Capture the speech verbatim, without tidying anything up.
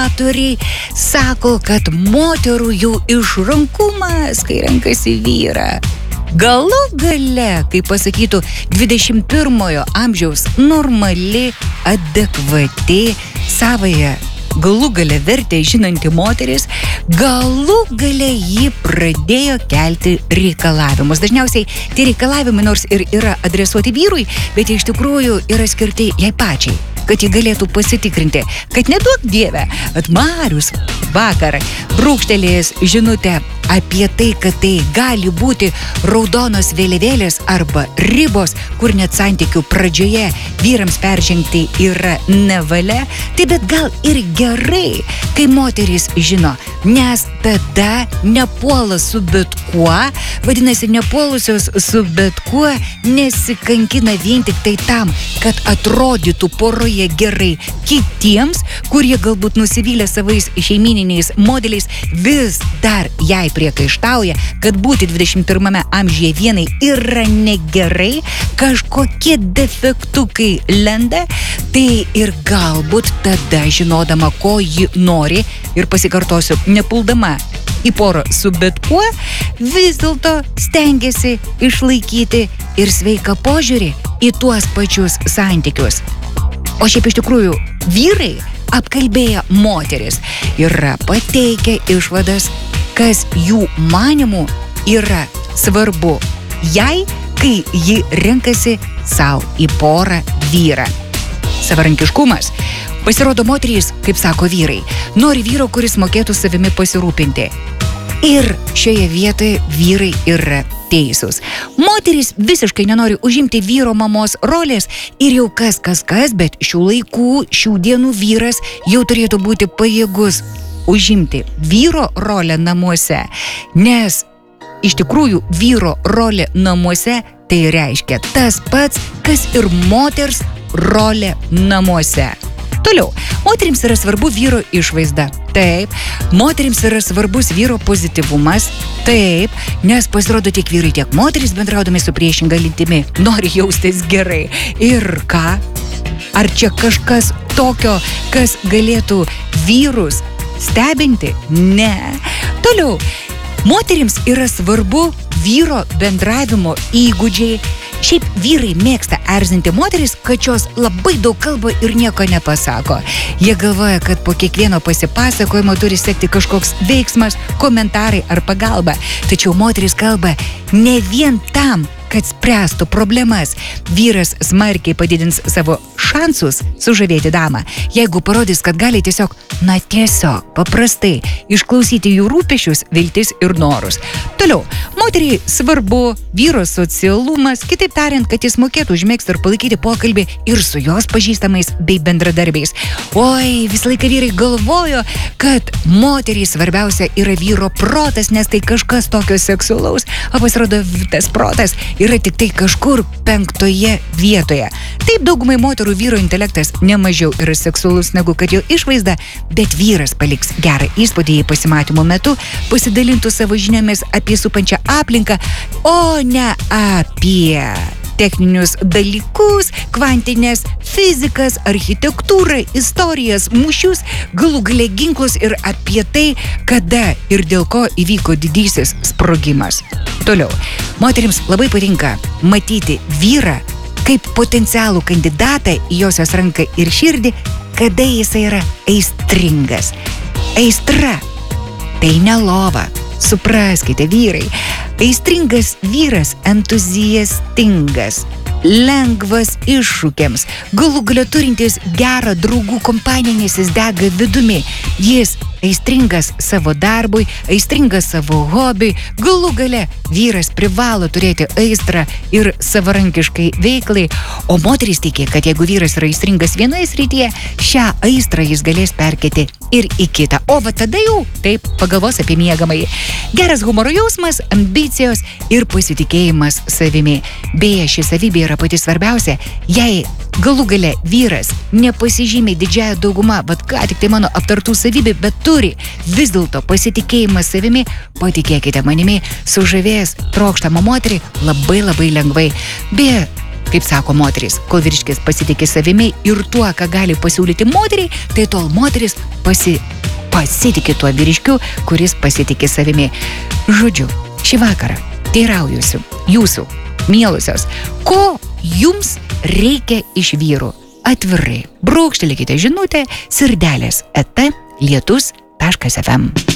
konservatoriai sako, kad moterų jau išrankumas, kai renkasi vyrą. Galų gale, kaip pasakytų dvidešimt pirmojo amžiaus normali, adekvati, savąją galų gale vertę žinanti moteris, galų gale ji pradėjo kelti reikalavimus. Dažniausiai tie reikalavimai nors ir yra adresuoti vyrui, bet iš tikrųjų yra skirti jai pačiai, kad ji galėtų pasitikrinti, kad neduok dieve, at Marius vakar brūkštelėjęs žinutę apie tai, kad tai gali būti raudonos vėliavėlės arba ribos, kur net santykių pradžioje vyrams peržengti yra nevalia, tai bet gal ir gerai, kai moteris žino, nes tada nepuola su bet kuo, vadinasi, nepuolusios su bet kuo nesikankina vien tik tai tam, kad atrodytų poroje gerai kitiems, kurie galbūt nusivylę savais šeimininiais modeliais vis dar jai priekaištauja, kad būti dvidešimt pirmame amžiuje vienai yra negerai, kažkokie defektukai lenda, tai ir galbūt tada žinodama, ko ji nori, ir pasikartosiu, nepuldama į porą su bet kuo, vis dėlto stengiasi išlaikyti ir sveiką požiūrį į tuos pačius santykius. O šiaip iš tikrųjų vyrai apkalbėję moteris yra pateikę išvadas, kas jų manimų yra svarbu jai, kai ji renkasi savo į porą vyrą. Savarankiškumas. Pasirodo, moterys, kaip sako vyrai, nori vyro, kuris mokėtų savimi pasirūpinti. Ir šioje vietoje vyrai yra teisūs. Moterys visiškai nenori užimti vyro mamos rolės ir jau kas, kas, kas, bet šių laikų, šių dienų vyras jau turėtų būti pajėgus užimti vyro rolę namuose, nes iš tikrųjų vyro rolė namuose tai reiškia tas pats, kas ir moters rolė namuose. Toliau, moterims yra svarbu vyro išvaizda. Taip, moterims yra svarbus vyro pozityvumas. Taip, nes pasirodo tiek vyrai, tiek moteris bendraudami su priešinga lytimi nori jaustis gerai. Ir ką? Ar čia kažkas tokio, kas galėtų vyrus stebinti? Ne. Toliau, moterims yra svarbu vyro bendravimo įgūdžiai. Šiaip vyrai mėgsta erzinti moteris, kad šios labai daug kalba ir nieko nepasako. Jie galvoja, kad po kiekvieno pasipasakojimo turi sekti kažkoks veiksmas, komentarai ar pagalba. Tačiau moteris kalba ne vien tam, kad spręstų problemas. Vyras smarkiai padidins savo šansus sužavėti damą, jeigu parodys, kad gali tiesiog, na tiesiog, paprastai išklausyti jų rūpesčius, viltis ir norus. Toliau, moteriai svarbu vyro socialumas, kitaip tariant, kad jis mokėtų užmegzti ir palaikyti pokalbį ir su jos pažįstamais bei bendradarbiais. Oi, visą laiką vyrai galvojo, kad moteriai svarbiausia yra vyro protas, nes tai kažkas tokio seksualaus, o pasirodo tas protas yra tik tai kažkur penktoje vietoje. Taip, daugumai moterų vyro intelektas nemažiau yra seksualus negu kad jo išvaizda, bet vyras paliks gerą įspūdį jei pasimatymo metu pasidalintų savo žiniomis apie supančią aplinką, o ne apie techninius dalykus, kvantinės fizikas, architektūrą, istorijas, mūšius, galų gale ginklus ir apie tai, kada ir dėl ko įvyko didysis sprogimas. Toliau, moterims labai patinka matyti vyrą kaip potencialų kandidatą į josios ranką ir širdį, kada jisai yra aistringas. Aistra tai ne lova. Supraskite, vyrai, aistringas vyras entuziastingas, lengvas iššūkiams, galų gale turintis gerą draugų kompaniją, nes jis dega vidumi. Jis aistringas savo darbui, aistringas savo hobiui, galų gale vyras privalo turėti aistrą ir savarankiškai veiklai, o moteris tiki, kad jeigu vyras yra aistringas vienoje srityje, šią aistrą jis galės perkelti ir į kitą. O va tada jau taip pagalvos apie miegamąjį. Geras humoro jausmas, ambicijos ir pasitikėjimas savimi. Beje, ši savybė yra pati svarbiausia, jei galų gale vyras nepasižymė didžiąją daugumą, bet ką tik tai mano aptartų savybių, bet turi vis dėlto pasitikėjimą savimi, patikėkite manimi, sužavės trokštamą moterį labai labai lengvai. Beje, kaip sako moteris, kol vyriškis pasitikė savimi ir tuo, ką gali pasiūlyti moteriai, tai tol moteris pasi pasitiki tuo vyriškiu, kuris pasitiki savimi. Žodžiu, šį vakarą teiraujusiu jūsų, mielusios, ko jums reikia iš vyrų? Atvirai brūkštelėkite žinutę sirdelės eta lietus taškas ef em.